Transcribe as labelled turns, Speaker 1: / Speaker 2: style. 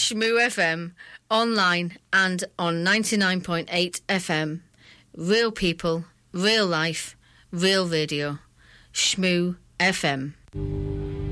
Speaker 1: Shmoo FM, online and on 99.8 FM. Real people, real life, real radio. Shmoo FM.